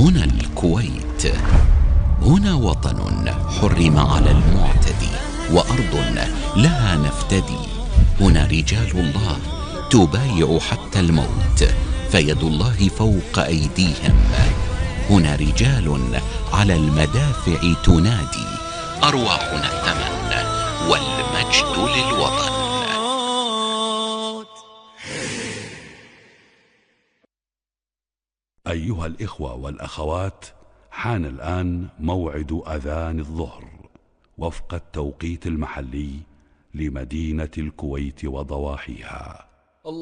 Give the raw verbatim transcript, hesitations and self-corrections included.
هنا الكويت، هنا وطن حرم على المعتدي، وأرض لها نفتدي. هنا رجال الله تبايع حتى الموت، فيد الله فوق أيديهم. هنا رجال على المدافع تنادي، أرواحنا الثمن والمجد للوطن. أيها الإخوة والأخوات، حان الآن موعد أذان الظهر وفق التوقيت المحلي لمدينة الكويت وضواحيها.